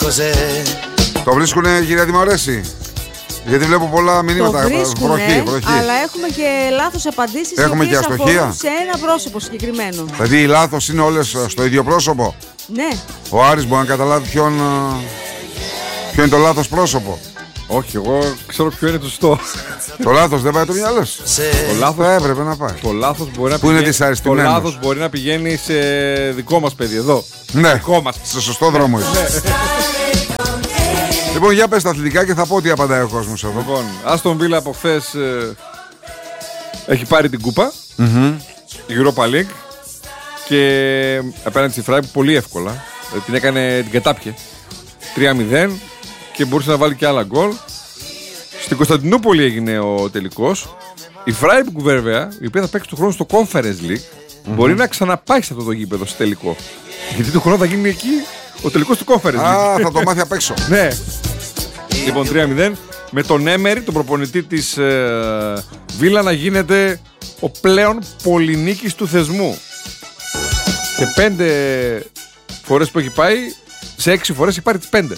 Το βρίσκουνε, κυρία Δημαρέση? Γιατί βλέπω πολλά μηνύματα. Βροχή. Αλλά έχουμε και λάθος απαντήσεις. Έχουμε και αστοχία σε ένα πρόσωπο συγκεκριμένο. Δηλαδή οι λάθος είναι όλες στο ίδιο πρόσωπο. Ναι. Ο Άρης μπορεί να καταλάβει ποιο είναι το λάθος πρόσωπο? Όχι, εγώ ξέρω ποιο είναι το σωστό. Το λάθος δεν πάει το μυαλό σου? Το λάθος έπρεπε να πάει. Το λάθος μπορεί να πηγαίνει. Που είναι δυσαρεστημένος. Το λάθος μπορεί να πηγαίνει σε δικό μας παιδί εδώ. Ναι, δικό μας. στο σωστό δρόμο είσαι. Λοιπόν, για πες τα αθλητικά και θα πω τι απαντάει ο κόσμος εδώ. Λοιπόν, Άστον Βίλα από χθες έχει πάρει την κούπα, Europa League, και απέναντι στη Φράιμπουργκ πολύ εύκολα. Την κατάπιε 3-0 και μπορούσε να βάλει και άλλα γκολ. Στην Κωνσταντινούπολη έγινε ο τελικός. Η Φράιμπουργκ βέβαια, η οποία θα παίξει του χρόνου στο Conference League, μπορεί να ξαναπάει σε αυτό το γήπεδο στο τελικό. Γιατί του χρόνου θα γίνει εκεί ο τελικός του Conference League. Θα το μάθει απ' έξω. Ναι. Λοιπόν, 3-0 με τον Έμερι, τον προπονητή της Βίλα, να γίνεται ο πλέον πολυνίκης του θεσμού. Και 5 φορές που έχει πάει, σε 6 φορές έχει πάρει τις 5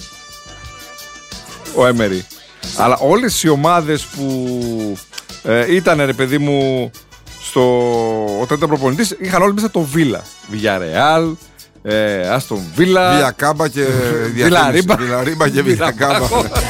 ο Έμερι. Αλλά όλες οι ομάδες που ήταν, ρε παιδί μου, όταν ήταν προπονητής, είχαν όλοι μέσα το Βίλα. Villarreal, Άστον Βίλα, Βιλιακάμπα και Βιλαρίμπα και Βιλιακάμπα.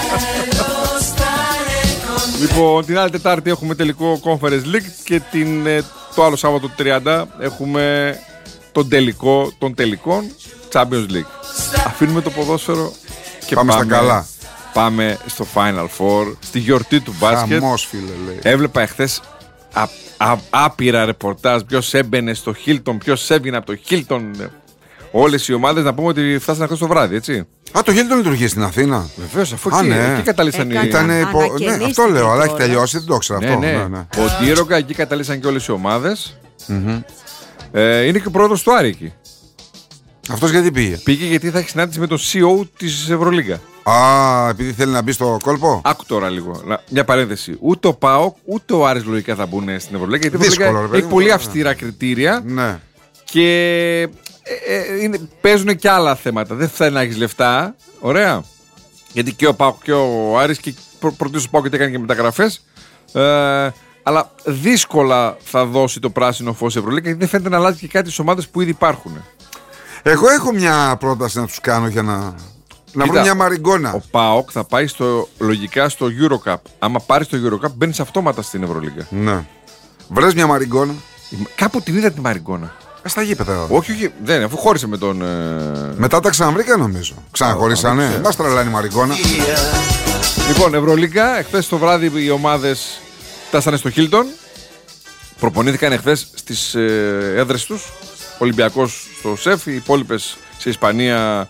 Λοιπόν, την άλλη Τετάρτη έχουμε τελικό Conference League και το άλλο Σάββατο 30 έχουμε τον τελικό των τελικών Champions League. Αφήνουμε το ποδόσφαιρο και πάμε στα καλά. Πάμε στο Final Four, στη γιορτή του μπάσκετ. Χαμός, φίλε, λέει. Έβλεπα εχθές άπειρα ρεπορτάζ. Ποιος έμπαινε στο Hilton, ποιος έβγαινε από το Hilton. Όλες οι ομάδες, να πούμε ότι φτάσανε χθες το βράδυ, έτσι. Το Hilton λειτουργεί στην Αθήνα. Βεβαίως, αφού εκεί καταλήξαν οι. Ναι, αυτό λέω, αλλά έχει τελειώσει, δεν το ξέρω αυτό. Ναι. Ο Ντίρογκα, εκεί καταλήξαν και όλες οι ομάδες. Είναι και ο πρόεδρος του Άρη εκεί. Αυτός γιατί πήγε? Πήγε γιατί θα έχει συνάντηση με τον CEO της Ευρωλίγκα. Επειδή θέλει να μπει στο κόλπο. Άκου τώρα λίγο. Μια παρένθεση. Ούτε ο ΠΑΟΚ ούτε ο Άρης λογικά θα μπουν στην Ευρωλίγκα. Γιατί η Ευρωλίγκα έχει πολύ αυστηρά κριτήρια. Ναι. Και παίζουν και άλλα θέματα. Δεν θέλει να έχει λεφτά. Ωραία. Γιατί και ο ΠΑΟΚ και ο Άρης, και πρωτίστως ο ΠΑΟΚ γιατί έκανε και μεταγραφές. Αλλά δύσκολα θα δώσει το πράσινο φως Ευρωλίγκα, γιατί δεν φαίνεται να αλλάζει και κάτι στις ομάδες που ήδη υπάρχουν. Εγώ έχω μια πρόταση να τους κάνω για να βρουν μια μαριγκόνα. Ο ΠΑΟΚ θα πάει λογικά στο EuroCup. Άμα πάρει το EuroCup, μπαίνεις αυτόματα στην Ευρωλίγκα. Ναι. Βρες μια μαριγκόνα. Κάπου την είδα τη μαριγκόνα. Στα γήπεδα. Όχι, δεν, αφού χώρισε με τον. Μετά τα ξαναβρήκα νομίζω. Ξαναχωρίσανε. Μας τρελάνει η μαριγκόνα. Λοιπόν, Ευρωλίγκα, εχθές το βράδυ οι ομάδες φτάσανε στο Hilton. Προπονήθηκαν εχθές στις έδρες τους. Ολυμπιακός στο ΣΕΦ, οι υπόλοιπες σε Ισπανία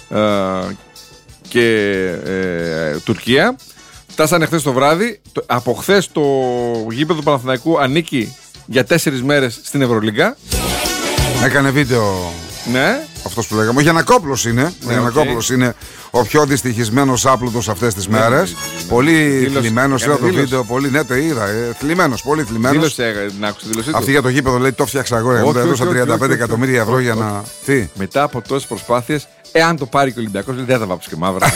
και Τουρκία. Φτάσανε χθες το βράδυ. Από χθες το γήπεδο του Παναθηναϊκού ανήκει για 4 μέρες στην Ευρωλίγκα. Έκανε βίντεο. Ναι. Αυτός που λέγαμε. Ο Γιαννακόπουλος είναι. Ο Γιαννακόπουλος είναι ο πιο δυστυχισμένος άπλωτος αυτές τις μέρες. Πολύ θλιμμένος. Είδα το βίντεο. Πολύ, ναι, το είδα. Θλιμμένος, πολύ θλιμμένος. Αυτή για το γήπεδο λέει το φτιάξα εγώ. Εγώ έδωσα 35 εκατομμύρια ευρώ για να. Τι. Μετά από τόσες προσπάθειες, εάν το πάρει και ο Ολυμπιακός, δεν θα βάψει και μαύρα.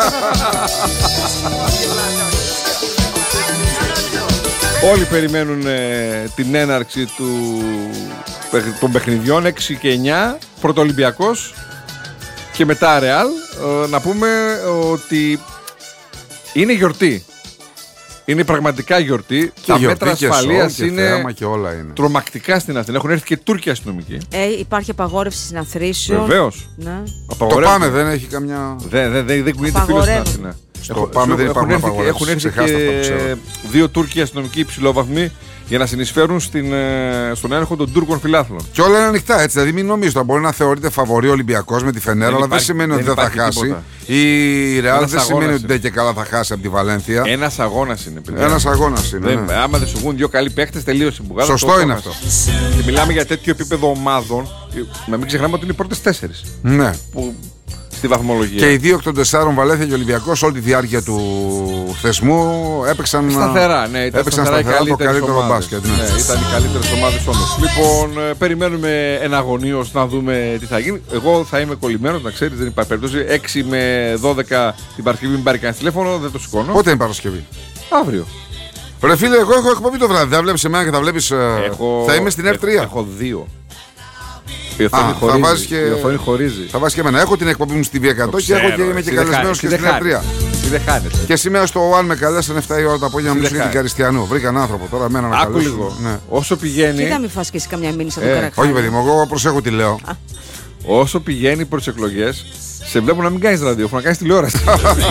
Όλοι περιμένουν την έναρξη των παιχνιδιών 6 και 9. Πρώτο Ολυμπιακός και μετά Ρεάλ. Να πούμε ότι είναι γιορτή. Είναι πραγματικά γιορτή. Και τα μέτρα ασφαλείας είναι τρομακτικά στην Αθήνα. Έχουν έρθει και Τούρκοι αστυνομικοί. Υπάρχει απαγόρευση συναθρήσεων. Βεβαίως. Ναι. Το Πάμε δεν έχει καμιά. Δεν κουνείται φίλος στην Αθήνα. Στο Πάμε δεν υπάρχουν απαγορεύσεις. Έχουν έρθει και 2 Τούρκοι αστυνομικοί υψηλόβαθμοι για να συνεισφέρουν στον έλεγχο των Τούρκων φιλάθλων. Και όλα είναι ανοιχτά, έτσι. Δηλαδή, μην νομίζετε, μπορεί να θεωρείται φαβορί Ολυμπιακός με τη Φενέρα, αλλά δεν σημαίνει ότι δεν θα χάσει. Η Ρεάλ δεν σημαίνει ότι δεν και καλά θα χάσει από τη Βαλένθια. Ένας αγώνας είναι, παιδιά. Ένας αγώνας είναι. Ναι. Άμα δεν σου βγουν 2 καλοί παίχτες, τελείωσε η μπουγάδα. Σωστό είναι αυτό. Και μιλάμε για τέτοιο επίπεδο ομάδων, να μην ξεχνάμε ότι είναι οι πρώτες 4. Ναι. Που στη βαθμολογία. Και οι δύο εκ των 4, Βαλένθια και Ολυμπιακός, όλη τη διάρκεια του θεσμού έπαιξαν σταθερά. Ναι, ήταν σταθερά το καλύτερο μπάσκετ. Ναι, ήταν οι καλύτερες ομάδες όμως. Λοιπόν, περιμένουμε εναγωνίως να δούμε τι θα γίνει. Εγώ θα είμαι κολλημένος, να ξέρεις, δεν υπάρχει περίπτωση. 6 με 12 την Παρασκευή, μην πάρει κανένα τηλέφωνο, δεν το σηκώνω. Πότε είναι Παρασκευή? Αύριο. Ρε φίλε, εγώ έχω εκπομπή το βράδυ. Δεν βλέπεις εμένα και θα βλέπεις. Θα είμαι στην R3. Έχω 2. Η οθόνη χωρίζει. Θα βάζει και εμένα. Έχω την εκπομπή μου στη V100 και έχω και είμαι και καλεσμένος και στην R3. Δεν χάνεται. Και σήμερα στο ONE με καλέσανε 7 η ώρα το απόγευμα να μιλήσω για την Καριστιανού. Βρήκα έναν άνθρωπο τώρα, εμένα να καλέσω. Άκου λίγο. Ναι. Όσο πηγαίνει. Κοίτα, μην φας και εσύ καμιά μήνυση από το Καραχάνι. Όχι, παιδί μου, εγώ προσέχω τι λέω. Όσο πηγαίνει προς εκλογές, σε βλέπω να μην κάνεις ραδιόφωνο, να κάνεις τηλεόραση.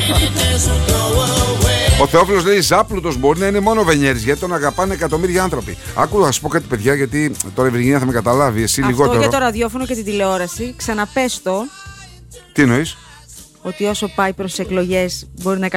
Ο Θεόφιλος λέει: Ζάπλουτος μπορεί να είναι μόνο Βενιέρης, γιατί τον αγαπάνε εκατομμύρια άνθρωποι. Άκου να σου πω κάτι, παιδιά, γιατί τώρα η Βυργινία θα με καταλάβει, εσύ αυτό λιγότερο. Για το ραδιόφωνο και την τηλεόραση, ξαναπες το. Τι εννοείς? Ότι όσο πάει προς εκλογές μπορεί να